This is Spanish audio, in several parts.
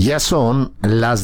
Ya son las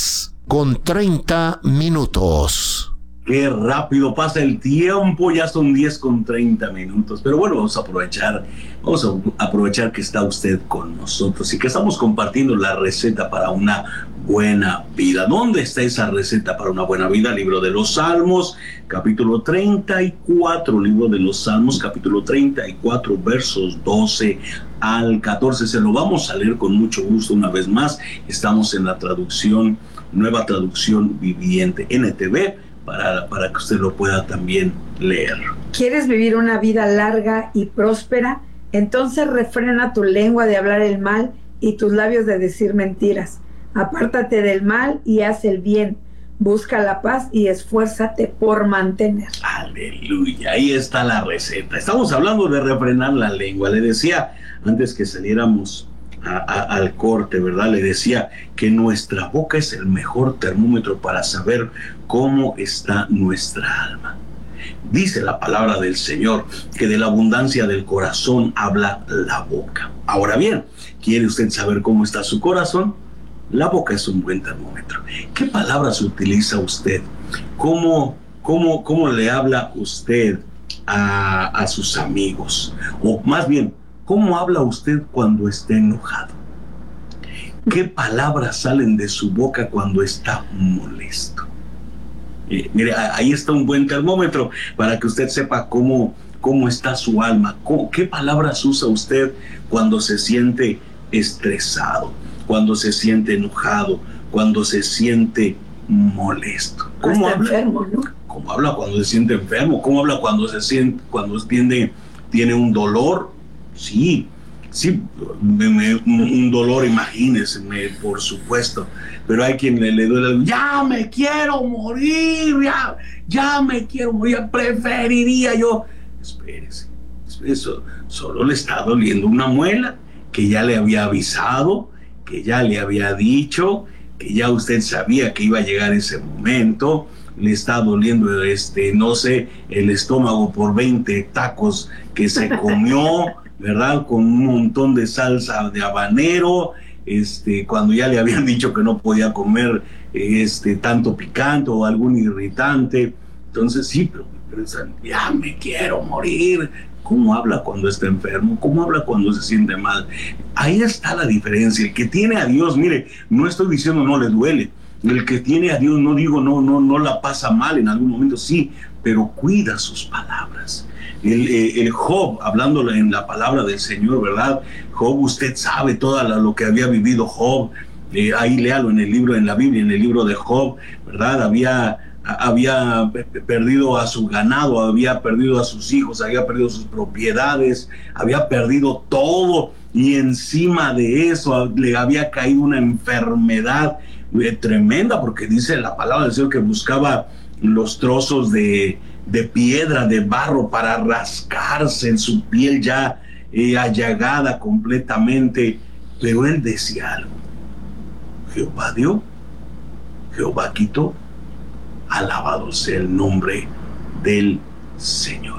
10:30. Qué rápido pasa el tiempo, ya son 10:30. Pero bueno, vamos a aprovechar que está usted con nosotros y que estamos compartiendo la receta para una buena vida. ¿Dónde está esa receta para una buena vida? Libro de los Salmos, capítulo 34, libro de los Salmos, capítulo 34, versos 12 al 14. Se lo vamos a leer con mucho gusto una vez más. Estamos en la traducción, nueva traducción viviente, NTV, para que usted lo pueda también leer. ¿Quieres vivir una vida larga y próspera? Entonces refrena tu lengua de hablar el mal y tus labios de decir mentiras. Apártate del mal y haz el bien. Busca la paz y esfuérzate por mantener. Aleluya, ahí está la receta. Estamos hablando de refrenar la lengua. Le decía antes que saliéramos al corte, ¿verdad? Le decía que nuestra boca es el mejor termómetro para saber cómo está nuestra alma. Dice la palabra del Señor que de la abundancia del corazón habla la boca. Ahora bien, ¿quiere usted saber cómo está su corazón? La boca es un buen termómetro. ¿Qué palabras utiliza usted? ¿Cómo le habla usted a sus amigos? O más bien, ¿cómo habla usted cuando esté enojado? ¿Qué palabras salen de su boca cuando está molesto? Mire, ahí está un buen termómetro para que usted sepa cómo está su alma. ¿Qué palabras usa usted cuando se siente estresado, cuando se siente enojado, cuando se siente molesto? ¿Cómo habla? Enfermo, ¿no? ¿Cómo habla cuando se siente enfermo? ¿Cómo habla cuando tiene un dolor? Sí, un dolor, imagínese, por supuesto. Pero hay quien le duele, ya me quiero morir, ya me quiero morir, preferiría yo. Espérese, eso solo le está doliendo una muela que ya le había avisado, que ya le había dicho, que ya usted sabía que iba a llegar ese momento. Le está doliendo, no sé, el estómago por 20 tacos que se comió, ¿verdad? Con un montón de salsa de habanero, cuando ya le habían dicho que no podía comer tanto picante o algún irritante. Entonces sí, pero ya me quiero morir. ¿Cómo habla cuando está enfermo? ¿Cómo habla cuando se siente mal? Ahí está la diferencia. El que tiene a Dios, mire, no estoy diciendo no le duele. El que tiene a Dios, no digo no la pasa mal en algún momento, sí, pero cuida sus palabras. El Job, hablando en la palabra del Señor, ¿verdad? Job, usted sabe todo lo que había vivido Job. Ahí léalo en la Biblia, en el libro de Job, ¿verdad? Había perdido a su ganado, había perdido a sus hijos, había perdido sus propiedades, había perdido todo, y encima de eso le había caído una enfermedad tremenda, porque dice la palabra del Señor que buscaba los trozos de piedra, de barro, para rascarse en su piel ya allagada completamente. Pero él decía algo: Jehová dio, Jehová quitó, alabado sea el nombre del Señor.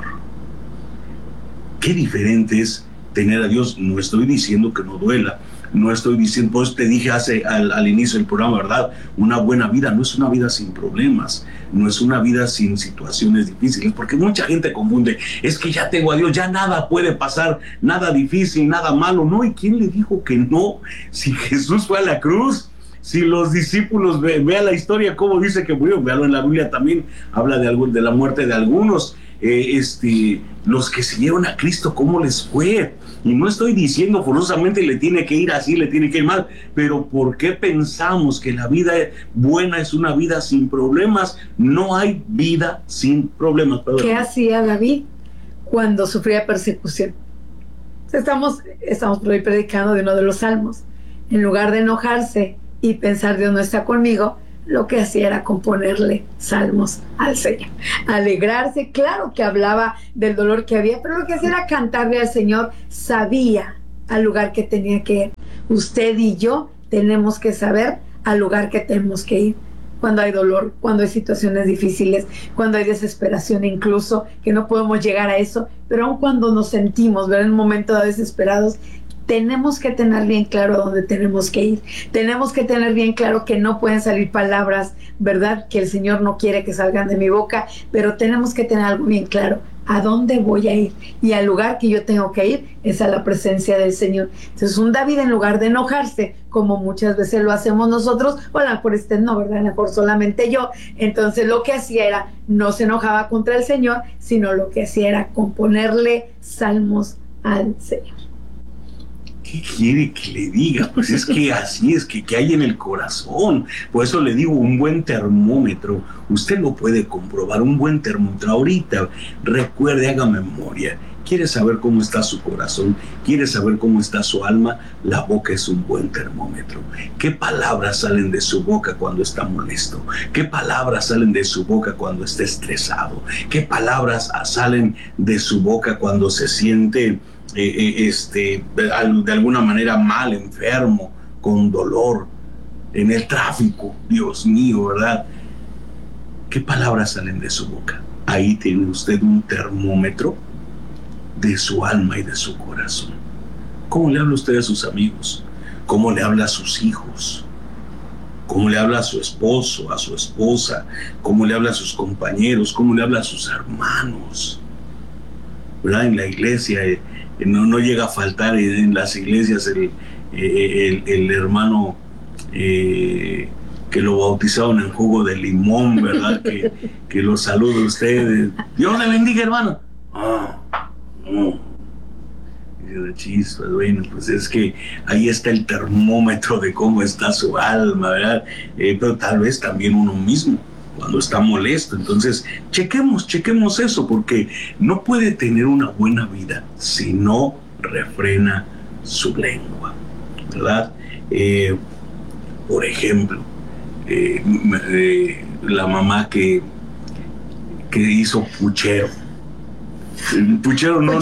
Qué diferente es tener a Dios. No estoy diciendo que no duela, no estoy diciendo, pues te dije al inicio del programa, ¿verdad? Una buena vida no es una vida sin problemas, no es una vida sin situaciones difíciles, porque mucha gente confunde, es que ya tengo a Dios, ya nada puede pasar, nada difícil, nada malo. No, ¿y quién le dijo que no? Si Jesús fue a la cruz, si los discípulos, vea la historia, cómo dice que murió, véalo en la Biblia también, habla de la muerte de algunos, los que siguieron a Cristo, cómo les fue. Y no estoy diciendo forzosamente le tiene que ir así, le tiene que ir mal, pero ¿por qué pensamos que la vida buena es una vida sin problemas? No hay vida sin problemas. Perdón. ¿Qué hacía David cuando sufría persecución? Estamos hoy predicando de uno de los salmos. En lugar de enojarse y pensar Dios no está conmigo, lo que hacía era componerle salmos al Señor, alegrarse. Claro que hablaba del dolor que había, pero lo que hacía era cantarle al Señor. Sabía al lugar que tenía que ir. Usted y yo tenemos que saber al lugar que tenemos que ir cuando hay dolor, cuando hay situaciones difíciles, cuando hay desesperación, incluso que no podemos llegar a eso, pero aun cuando nos sentimos, ¿verdad?, en un momento de desesperados, tenemos que tener bien claro a dónde tenemos que ir. Tenemos que tener bien claro que no pueden salir palabras, ¿verdad?, que el Señor no quiere que salgan de mi boca, pero tenemos que tener algo bien claro: a dónde voy a ir, y al lugar que yo tengo que ir es a la presencia del Señor. Entonces, un David, en lugar de enojarse, como muchas veces lo hacemos nosotros, o a lo mejor no, ¿verdad?, a lo mejor solamente yo, entonces lo que hacía era, no se enojaba contra el Señor, sino lo que hacía era componerle salmos al Señor. ¿Qué quiere que le diga? Pues es que así es, que hay en el corazón. Por eso le digo, un buen termómetro, usted lo puede comprobar, un buen termómetro. Ahorita, recuerde, haga memoria. ¿Quiere saber cómo está su corazón? ¿Quiere saber cómo está su alma? La boca es un buen termómetro. ¿Qué palabras salen de su boca cuando está molesto? ¿Qué palabras salen de su boca cuando está estresado? ¿Qué palabras salen de su boca cuando se siente de alguna manera mal, enfermo, con dolor, en el tráfico? Dios mío, ¿verdad? ¿Qué palabras salen de su boca? Ahí tiene usted un termómetro de su alma y de su corazón. ¿Cómo le habla usted a sus amigos? ¿Cómo le habla a sus hijos? ¿Cómo le habla a su esposo, a su esposa? ¿Cómo le habla a sus compañeros? ¿Cómo le habla a sus hermanos? ¿Verdad? En la iglesia no llega a faltar en las iglesias el hermano que lo bautizaron en jugo de limón, ¿verdad? que lo saluda a usted. Dios le bendiga, hermano. De chispas, bueno, pues es que ahí está el termómetro de cómo está su alma, ¿verdad? Pero tal vez también uno mismo, cuando está molesto. Entonces, chequemos eso, porque no puede tener una buena vida si no refrena su lengua, ¿verdad? Por ejemplo, la mamá que hizo puchero. El puchero no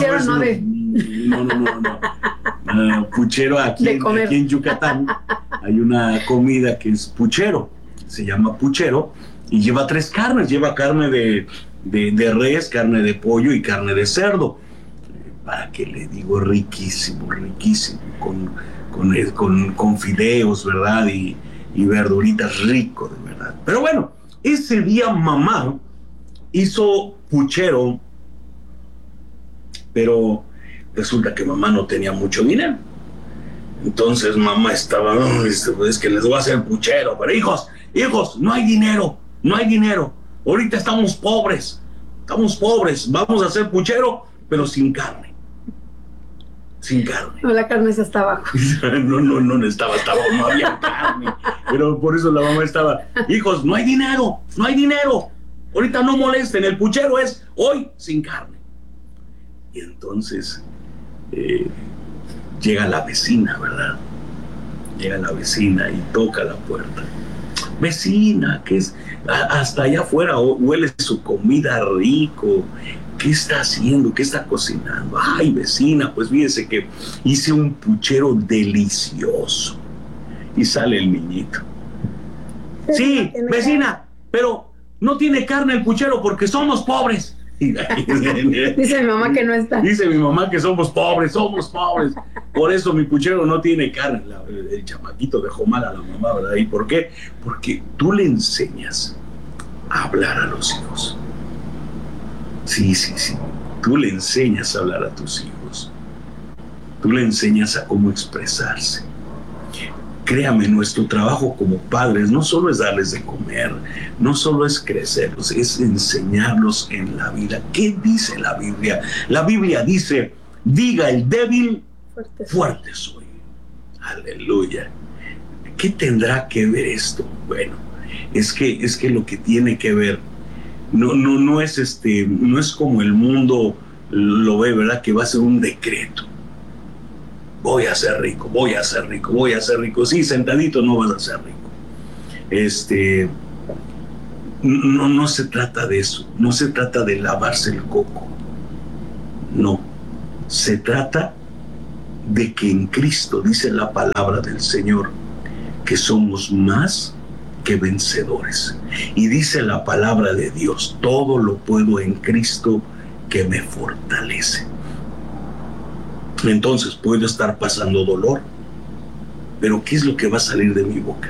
puchero aquí en Yucatán hay una comida que es puchero, se llama puchero, y lleva 3 carnes, lleva carne de res, carne de pollo y carne de cerdo. ¿Para qué le digo? Riquísimo, con fideos, ¿verdad? Y verduritas, rico, de verdad. Pero bueno, ese día mamá hizo puchero, pero resulta que mamá no tenía mucho dinero. Entonces mamá estaba, es que les voy a hacer puchero, pero hijos, no hay dinero. Ahorita estamos pobres, vamos a hacer puchero, pero sin carne. No, la carne está abajo. no estaba abajo, no había carne. Pero por eso la mamá estaba, hijos, no hay dinero. Ahorita no molesten, el puchero es hoy sin carne. Y entonces llega la vecina, ¿verdad? Llega la vecina y toca la puerta. Vecina, ¿qué es? Hasta allá afuera huele su comida rico. ¿Qué está haciendo? ¿Qué está cocinando? Ay, vecina, pues fíjese que hice un puchero delicioso. Y sale el niñito. Sí, vecina, pero no tiene carne el puchero porque somos pobres. Dice mi mamá que no está. Dice mi mamá que somos pobres. Por eso mi puchero no tiene carne. El chamaquito dejó mal a la mamá, ¿verdad? ¿Y por qué? Porque tú le enseñas a hablar a los hijos. Sí. Tú le enseñas a hablar a tus hijos. Tú le enseñas a cómo expresarse. Créame, nuestro trabajo como padres no solo es darles de comer, no solo es crecerlos, es enseñarlos en la vida. ¿Qué dice la Biblia? La Biblia dice, diga el débil, fuerte soy. Aleluya. ¿Qué tendrá que ver esto? Bueno, es que lo que tiene que ver no es como el mundo lo ve, ¿verdad? Que va a ser un decreto. Voy a ser rico. Sí, sentadito no vas a ser rico. No se trata de eso. No se trata de lavarse el coco. No. Se trata de que en Cristo, dice la palabra del Señor, que somos más que vencedores. Y dice la palabra de Dios, todo lo puedo en Cristo que me fortalece. Entonces puedo estar pasando dolor, pero ¿qué es lo que va a salir de mi boca?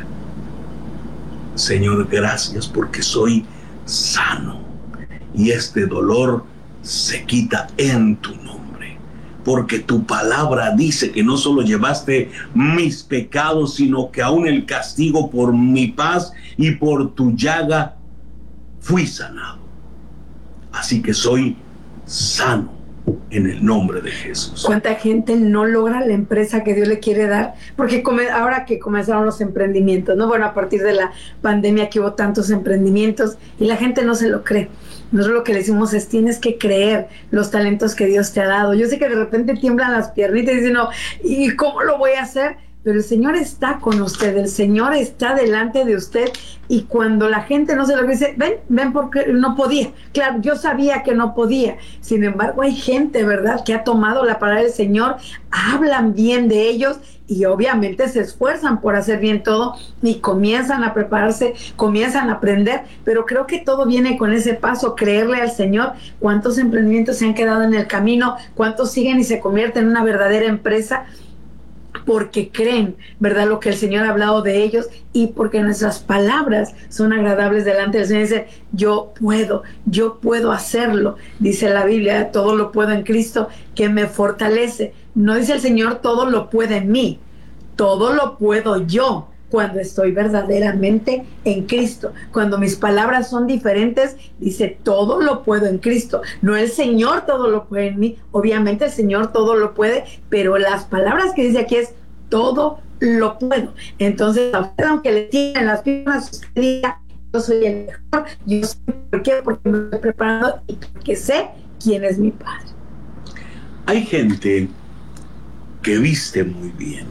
Señor, gracias porque soy sano y este dolor se quita en tu nombre, porque tu palabra dice que no solo llevaste mis pecados, sino que aún el castigo por mi paz y por tu llaga fui sanado. Así que soy sano en el nombre de Jesús. ¿Cuánta gente no logra la empresa que Dios le quiere dar? Porque ahora que comenzaron los emprendimientos, ¿no? Bueno, a partir de la pandemia que hubo tantos emprendimientos y la gente no se lo cree. Nosotros lo que le decimos es, tienes que creer los talentos que Dios te ha dado. Yo sé que de repente tiemblan las piernitas y dicen, no, ¿y cómo lo voy a hacer? Pero el Señor está con usted, el Señor está delante de usted, y cuando la gente no se lo dice, ven porque no podía. Claro, yo sabía que no podía. Sin embargo, hay gente, ¿verdad?, que ha tomado la palabra del Señor, hablan bien de ellos y obviamente se esfuerzan por hacer bien todo y comienzan a prepararse, comienzan a aprender, pero creo que todo viene con ese paso, creerle al Señor. ¿Cuántos emprendimientos se han quedado en el camino? ¿Cuántos siguen y se convierten en una verdadera empresa? Porque creen, ¿verdad?, lo que el Señor ha hablado de ellos, y porque nuestras palabras son agradables delante del Señor. Dice, yo puedo hacerlo. Dice la Biblia, todo lo puedo en Cristo que me fortalece. No dice el Señor, todo lo puede en mí, todo lo puedo yo cuando estoy verdaderamente en Cristo. Cuando mis palabras son diferentes, dice, todo lo puedo en Cristo. No el Señor todo lo puede en mí. Obviamente el Señor todo lo puede, pero las palabras que dice aquí es, todo lo puedo. Entonces, aunque le tiren las piernas, usted diga, yo soy el mejor. Yo sé por qué, porque me he preparado y porque sé quién es mi Padre. Hay gente que viste muy bien.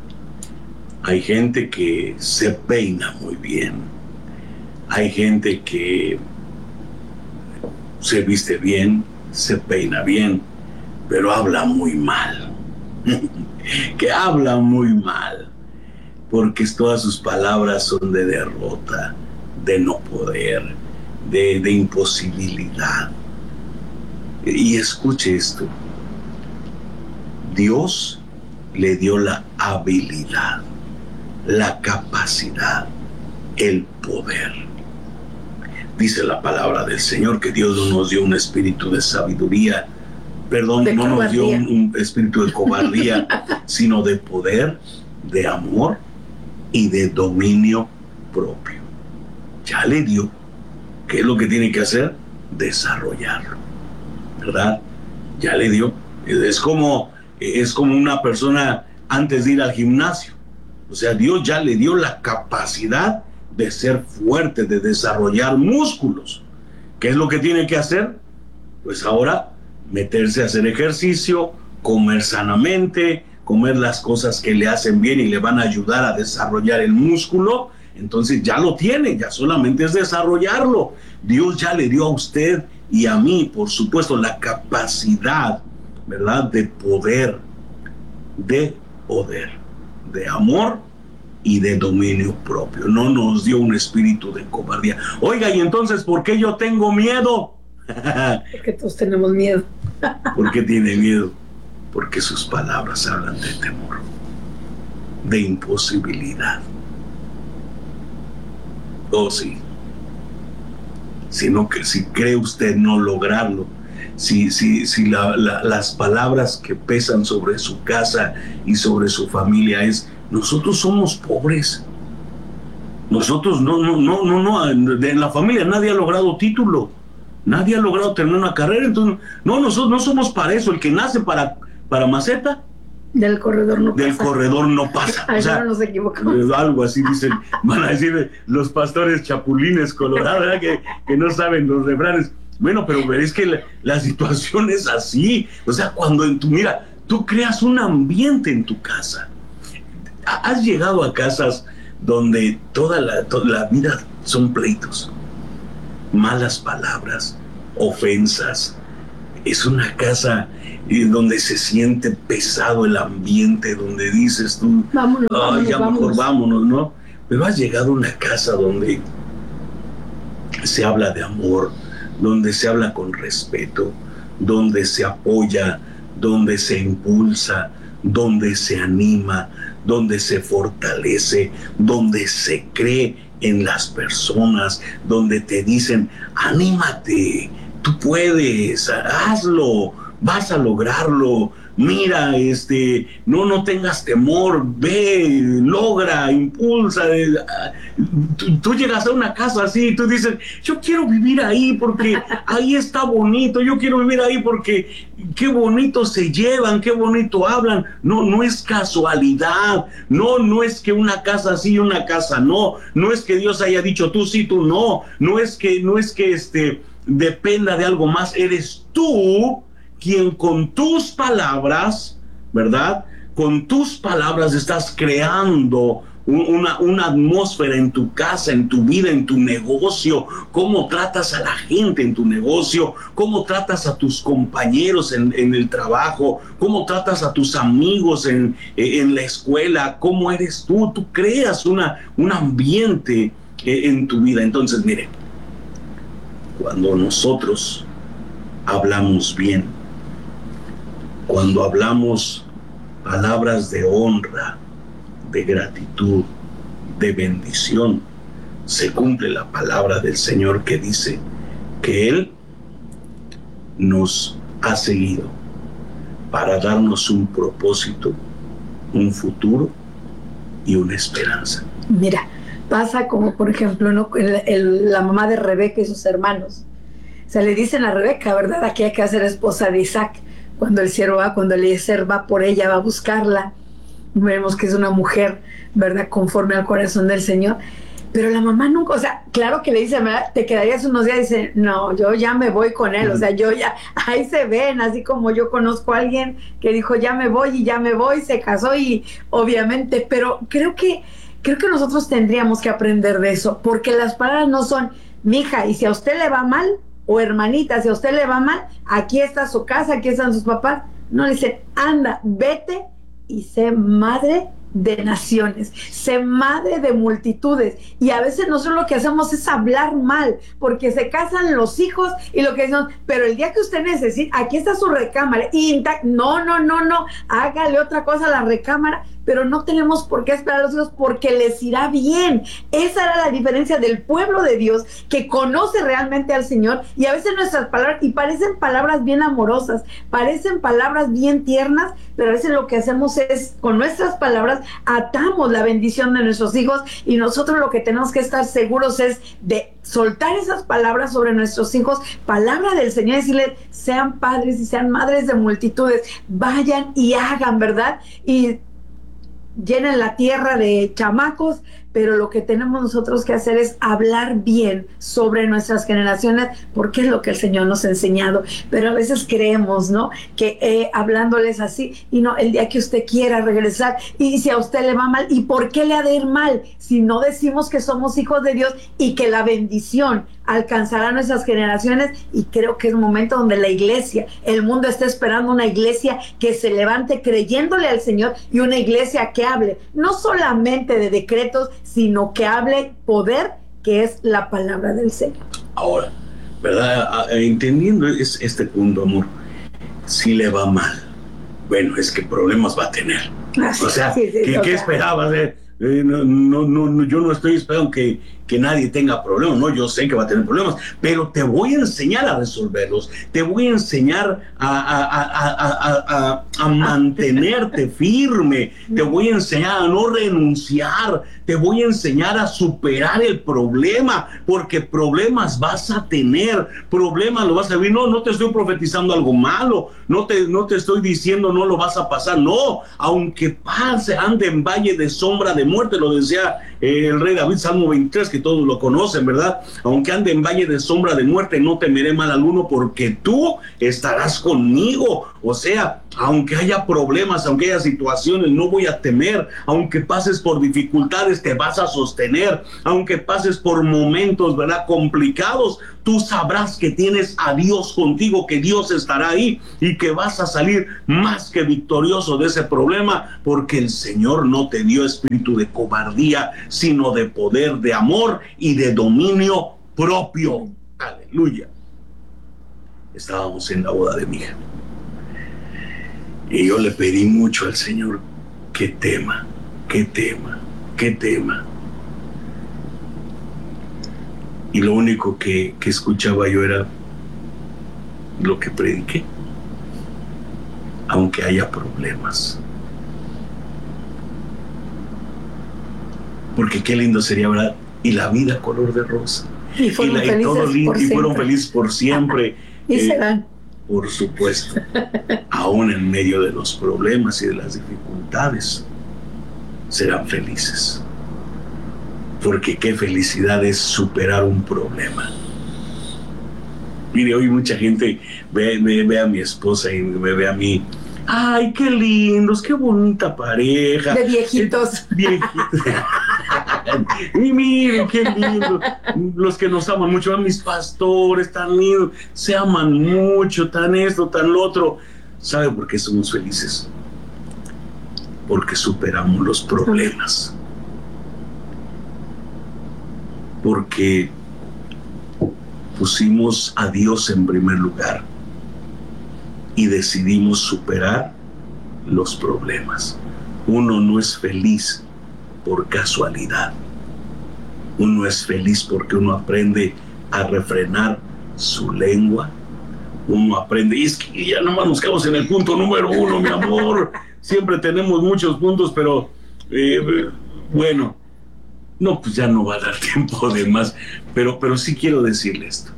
Hay gente que se peina muy bien. Hay gente que se viste bien, se peina bien, pero habla muy mal. Que habla muy mal, porque todas sus palabras son de derrota, de no poder, de imposibilidad. Y escuche esto. Dios le dio la habilidad, la capacidad, el poder. Dice la palabra del Señor que Dios no nos dio un espíritu de sabiduría, no nos dio un espíritu de cobardía, sino de poder, de amor y de dominio propio. Ya le dio. ¿Qué es lo que tiene que hacer? Desarrollarlo, ¿verdad? Ya le dio. Es como una persona antes de ir al gimnasio. O sea, Dios ya le dio la capacidad de ser fuerte, de desarrollar músculos. ¿Qué es lo que tiene que hacer? Pues ahora meterse a hacer ejercicio, comer sanamente, comer las cosas que le hacen bien y le van a ayudar a desarrollar el músculo. Entonces ya lo tiene, ya solamente es desarrollarlo. Dios ya le dio a usted y a mí, por supuesto, la capacidad, ¿verdad?, de poder, de amor y de dominio propio. No nos dio un espíritu de cobardía. Oiga, y entonces, ¿por qué yo tengo miedo? Porque todos tenemos miedo. ¿Por qué tiene miedo? Porque sus palabras hablan de temor, de imposibilidad. Oh, sí. Sino que si cree usted no lograrlo, si las palabras que pesan sobre su casa y sobre su familia es, nosotros somos pobres, nosotros de la familia nadie ha logrado título, nadie ha logrado tener una carrera, entonces nosotros no somos para eso. El que nace para maceta, del corredor no pasa. O sea, no nos equivocamos. Algo así dicen, van a decir los pastores chapulines colorados, ¿verdad? Que no saben los refranes. Bueno, pero es que la situación es así. O sea, cuando tú creas un ambiente en tu casa. Has llegado a casas donde toda la vida son pleitos, malas palabras, ofensas. Es una casa donde se siente pesado el ambiente, donde dices tú, mejor vámonos, ¿no? Pero has llegado a una casa donde se habla de amor, donde se habla con respeto, donde se apoya, donde se impulsa, donde se anima, donde se fortalece, donde se cree en las personas, donde te dicen, anímate, tú puedes, hazlo, vas a lograrlo. Mira, no tengas temor, ve, logra, impulsa. Tú llegas a una casa así y tú dices, yo quiero vivir ahí porque ahí está bonito, yo quiero vivir ahí porque qué bonito se llevan, qué bonito hablan. No es casualidad, no es que una casa sí y una casa no es que Dios haya dicho tú sí, tú no es que dependa de algo más, eres tú quien con tus palabras, ¿verdad? Con tus palabras estás creando una atmósfera en tu casa, en tu vida, en tu negocio, cómo tratas a la gente en tu negocio, cómo tratas a tus compañeros en el trabajo, cómo tratas a tus amigos en la escuela, cómo eres tú creas un ambiente en tu vida. Entonces, mire, cuando nosotros hablamos bien, cuando hablamos palabras de honra, de gratitud, de bendición, se cumple la palabra del Señor que dice que Él nos ha seguido para darnos un propósito, un futuro y una esperanza. Mira, pasa como por ejemplo, ¿no? La mamá de Rebeca y sus hermanos. O sea, le dicen a Rebeca, ¿verdad? Aquí hay que hacer esposa de Isaac. Cuando el siervo va, cuando Eliezer va por ella, va a buscarla, vemos que es una mujer, ¿verdad?, conforme al corazón del Señor. Pero la mamá nunca, o sea, claro que le dice, ¿verdad?, te quedarías unos días, dice, no, yo ya me voy con él, o sea, yo ya, ahí se ven, así como yo conozco a alguien que dijo, ya me voy, se casó y obviamente, pero creo que nosotros tendríamos que aprender de eso, porque las palabras no son, mija, y si a usted le va mal, o hermanita, si a usted le va mal, aquí está su casa, aquí están sus papás. No, le dicen, anda, vete y sé madre de naciones, sé madre de multitudes. Y a veces nosotros lo que hacemos es hablar mal, porque se casan los hijos y lo que dicen, pero el día que usted necesite, aquí está su recámara, no, hágale otra cosa a la recámara, pero no tenemos por qué esperar a los hijos porque les irá bien. Esa era la diferencia del pueblo de Dios que conoce realmente al Señor, y a veces nuestras palabras, y parecen palabras bien amorosas, parecen palabras bien tiernas, pero a veces lo que hacemos es, con nuestras palabras, atamos la bendición de nuestros hijos, y nosotros lo que tenemos que estar seguros es de soltar esas palabras sobre nuestros hijos, palabra del Señor, decirles, sean padres y sean madres de multitudes, vayan y hagan, ¿verdad? Y llenen la tierra de chamacos, pero lo que tenemos nosotros que hacer es hablar bien sobre nuestras generaciones, porque es lo que el Señor nos ha enseñado. Pero a veces creemos, ¿no?, que hablándoles así, y no, el día que usted quiera regresar, y si a usted le va mal, ¿y por qué le ha de ir mal? Si no decimos que somos hijos de Dios y que la bendición alcanzará a nuestras generaciones. Y creo que es un momento donde la iglesia, el mundo está esperando una iglesia que se levante creyéndole al Señor, y una iglesia que hable no solamente de decretos, sino que hable poder, que es la palabra del Señor. Ahora, ¿verdad? Entendiendo este punto, amor, si le va mal, bueno, es que problemas va a tener. O sea, ¿qué esperabas? Yo no estoy esperando que nadie tenga problemas, no, yo sé que va a tener problemas, pero te voy a enseñar a resolverlos, te voy a enseñar a mantenerte firme, te voy a enseñar a no renunciar, te voy a enseñar a superar el problema, porque problemas vas a tener, problemas lo vas a vivir. No te estoy profetizando algo malo, no te estoy diciendo no lo vas a pasar, no, aunque pase, ande en valle de sombra de muerte, lo decía el rey David, Salmo 23, que todos lo conocen, ¿verdad? Aunque ande en valle de sombra de muerte, no temeré mal alguno, porque tú estarás conmigo. O sea, aunque haya problemas, aunque haya situaciones, no voy a temer. Aunque pases por dificultades, te vas a sostener. Aunque pases por momentos, ¿verdad?, complicados, tú sabrás que tienes a Dios contigo, que Dios estará ahí y que vas a salir más que victorioso de ese problema, porque el Señor no te dio espíritu de cobardía, sino de poder, de amor y de dominio propio. Aleluya. Estábamos en la boda de mi hija Y yo le pedí mucho al Señor, qué tema, qué tema, qué tema. Y lo único que escuchaba yo era lo que prediqué, aunque haya problemas. Porque qué lindo sería, ¿verdad? Y la vida color de rosa. Y fueron felices todo lindo, por y fueron siempre. felices por siempre. Y serán. Por supuesto, aún en medio de los problemas y de las dificultades, serán felices. Porque qué felicidad es superar un problema. Mire, hoy mucha gente ve a mi esposa y me ve a mí. ¡Ay, qué lindos! ¡Qué bonita pareja! De viejitos. Viejitos. Y miren, qué lindo. Los que nos aman mucho, mis pastores, tan lindos. Se aman mucho, tan esto, tan lo otro. ¿Sabe por qué somos felices? Porque superamos los problemas. Porque pusimos a Dios en primer lugar y decidimos superar los problemas. Uno no es feliz por casualidad. Uno es feliz porque uno aprende a refrenar su lengua. Uno aprende, y es que ya nomás nos quedamos en el punto número 1, mi amor. Siempre tenemos muchos puntos, pero bueno, no, pues ya no va a dar tiempo de más. Pero sí quiero decirle esto.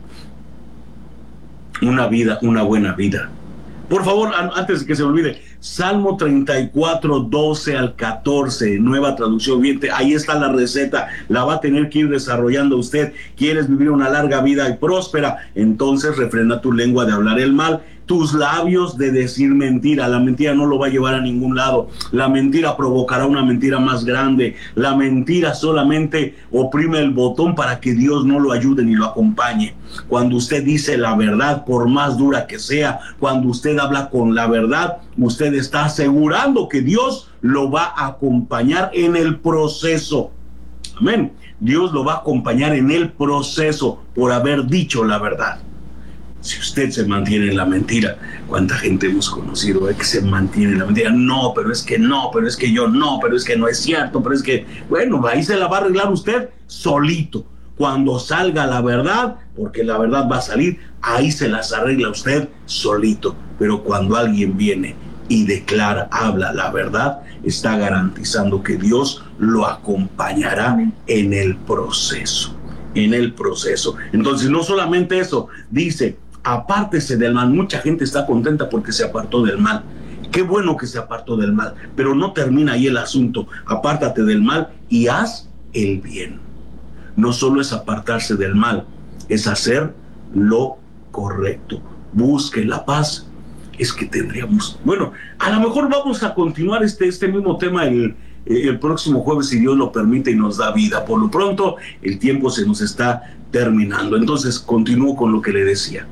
Una buena vida. Por favor, antes de que se me olvide, Salmo 34, 12 al 14, nueva traducción viviente. Ahí está la receta, la va a tener que ir desarrollando usted. ¿Quieres vivir una larga vida y próspera? Entonces refrena tu lengua de hablar el mal, tus labios de decir mentira. La mentira no lo va a llevar a ningún lado. La mentira provocará una mentira más grande. La mentira solamente oprime el botón para que Dios no lo ayude ni lo acompañe. Cuando usted dice la verdad, por más dura que sea, cuando usted habla con la verdad, usted está asegurando que Dios lo va a acompañar en el proceso. Amén. Dios lo va a acompañar en el proceso por haber dicho la verdad. Si usted se mantiene en la mentira, ¿cuánta gente hemos conocido que se mantiene en la mentira? No, pero es que no, pero es que yo no, pero es que no es cierto, pero es que, bueno, ahí se la va a arreglar usted solito. Cuando salga la verdad, porque la verdad va a salir, ahí se las arregla usted solito. Pero cuando alguien viene y declara, habla la verdad, está garantizando que Dios lo acompañará en el proceso. En el proceso. Entonces, no solamente eso, dice, apártese del mal. Mucha gente está contenta porque se apartó del mal. Qué bueno que se apartó del mal, pero no termina ahí el asunto. Apártate del mal y haz el bien. No solo es apartarse del mal, es hacer lo correcto. Busque la paz. Es que tendríamos, bueno, a lo mejor vamos a continuar este mismo tema el próximo jueves, si Dios lo permite y nos da vida. Por lo pronto, el tiempo se nos está terminando. Entonces, continúo con lo que le decía.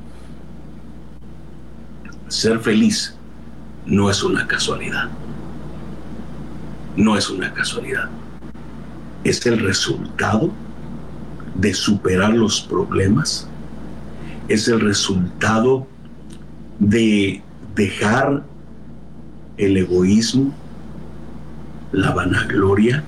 Ser feliz no es una casualidad. No es una casualidad. Es el resultado de superar los problemas. Es el resultado de dejar el egoísmo, la vanagloria.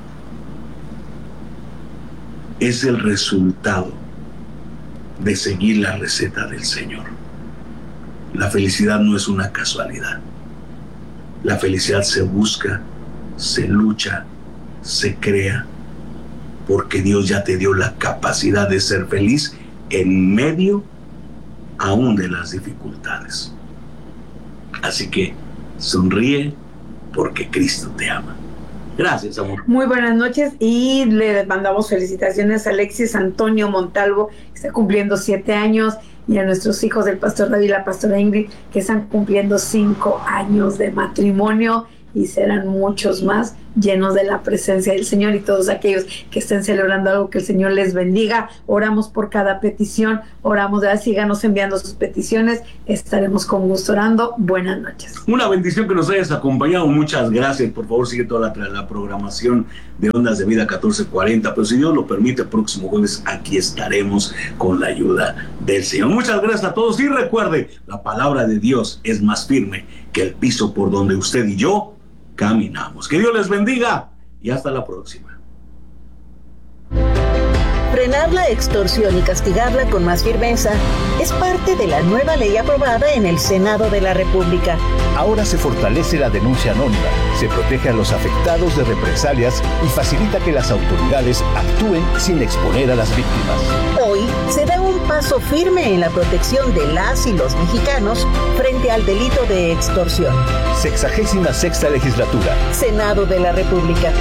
Es el resultado de seguir la receta del Señor. La felicidad no es una casualidad. La felicidad se busca, se lucha, se crea, porque Dios ya te dio la capacidad de ser feliz en medio aún de las dificultades. Así que sonríe porque Cristo te ama. Gracias, amor. Muy buenas noches y le mandamos felicitaciones a Alexis Antonio Montalvo, que está cumpliendo 7 años, y a nuestros hijos, el pastor David y la pastora Ingrid, que están cumpliendo 5 años de matrimonio, y serán muchos más llenos de la presencia del Señor, y todos aquellos que estén celebrando algo, que el Señor les bendiga. Oramos por cada petición, oramos, síganos enviando sus peticiones, estaremos con gusto orando. Buenas noches. Una bendición que nos hayas acompañado, muchas gracias. Por favor, sigue toda la programación de Ondas de Vida 1440, pero si Dios lo permite, el próximo jueves aquí estaremos con la ayuda del Señor. Muchas gracias a todos, y recuerde, la palabra de Dios es más firme que el piso por donde usted y yo caminamos. Que Dios les bendiga y hasta la próxima. Frenar la extorsión y castigarla con más firmeza es parte de la nueva ley aprobada en el Senado de la República. Ahora se fortalece la denuncia anónima, se protege a los afectados de represalias y facilita que las autoridades actúen sin exponer a las víctimas. Hoy se da un paso firme en la protección de las y los mexicanos frente al delito de extorsión. 66ª Legislatura. Senado de la República.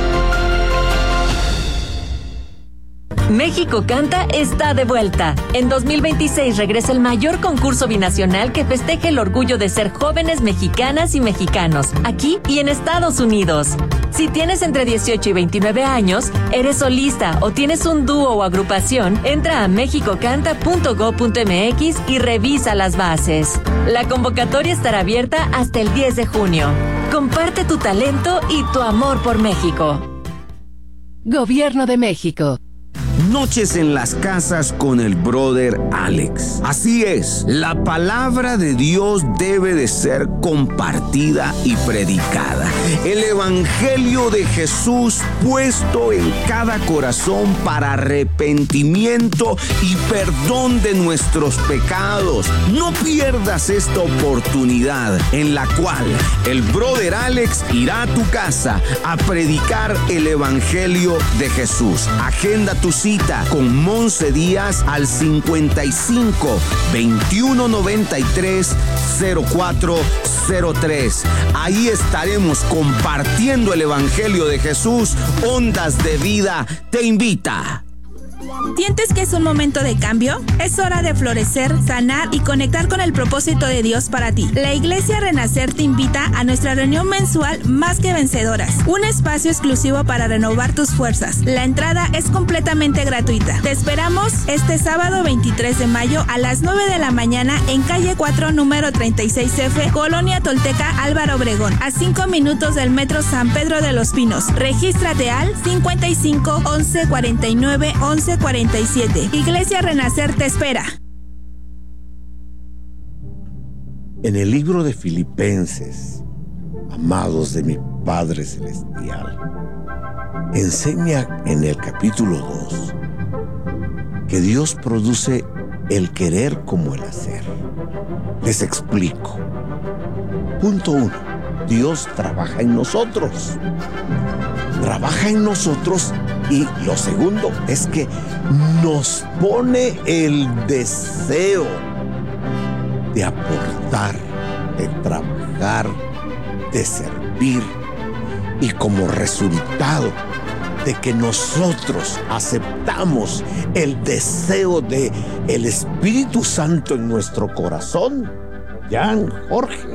México Canta está de vuelta. En 2026 regresa el mayor concurso binacional que festeja el orgullo de ser jóvenes mexicanas y mexicanos, aquí y en Estados Unidos. Si tienes entre 18 y 29 años, eres solista o tienes un dúo o agrupación, entra a mexicocanta.go.mx y revisa las bases. La convocatoria estará abierta hasta el 10 de junio. Comparte tu talento y tu amor por México. Gobierno de México. Noches en las casas con el brother Alex. Así es, la palabra de Dios debe de ser compartida y predicada. El evangelio de Jesús puesto en cada corazón para arrepentimiento y perdón de nuestros pecados. No pierdas esta oportunidad en la cual el brother Alex irá a tu casa a predicar el evangelio de Jesús. Agenda tu cita con Monse Díaz al 55 21 93 0403. Ahí estaremos compartiendo el evangelio de Jesús. Ondas de Vida te invita. ¿Sientes que es un momento de cambio? Es hora de florecer, sanar y conectar con el propósito de Dios para ti. La Iglesia Renacer te invita a nuestra reunión mensual Más que Vencedoras, un espacio exclusivo para renovar tus fuerzas. La entrada es completamente gratuita. Te esperamos este sábado 23 de mayo a las 9 de la mañana en calle 4, número 36F, Colonia Tolteca, Álvaro Obregón, a 5 minutos del metro San Pedro de los Pinos. Regístrate al 55 11 49 11 47. Iglesia Renacer te espera. En el libro de Filipenses, amados de mi Padre Celestial, enseña en el capítulo 2 que Dios produce el querer como el hacer. Les explico. Punto 1. Dios trabaja en nosotros. Trabaja en nosotros. Y lo segundo es que nos pone el deseo de aportar, de trabajar, de servir. Y como resultado de que nosotros aceptamos el deseo de el Espíritu Santo en nuestro corazón, Jan, Jorge,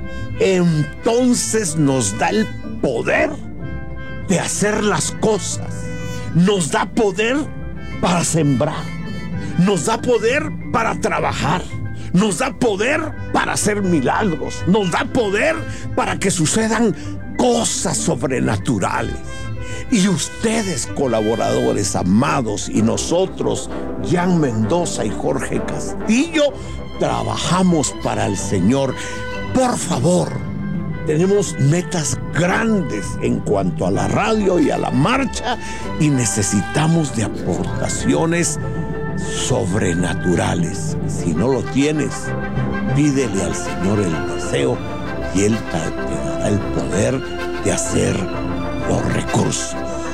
entonces nos da el poder de hacer las cosas. Nos da poder para sembrar, nos da poder para trabajar, nos da poder para hacer milagros, nos da poder para que sucedan cosas sobrenaturales. Y ustedes, colaboradores amados, y nosotros, Jan Mendoza y Jorge Castillo, trabajamos para el Señor. Por favor, tenemos metas grandes en cuanto a la radio y a la marcha y necesitamos de aportaciones sobrenaturales. Si no lo tienes, pídele al Señor el deseo y Él te dará el poder de hacer los recursos.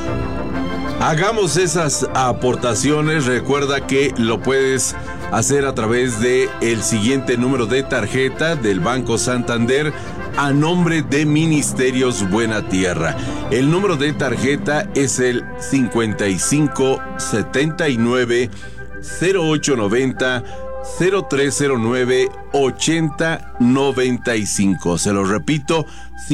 Hagamos esas aportaciones. Recuerda que lo puedes hacer a través de el siguiente número de tarjeta del Banco Santander a nombre de Ministerios Buena Tierra. El número de tarjeta es el 55 79 0890 0309 8095. Se lo repito,